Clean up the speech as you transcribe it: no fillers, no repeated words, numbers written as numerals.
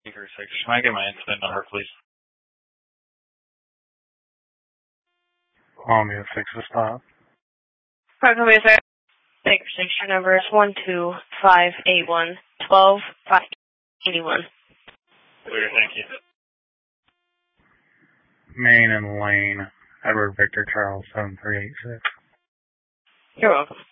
Can I get my incident number, please? Columbia 6 to stop. Columbia 6. Your number is 12581 12-581. Clear, thank you. Main and Lane, Edward Victor Charles 7386. You're welcome.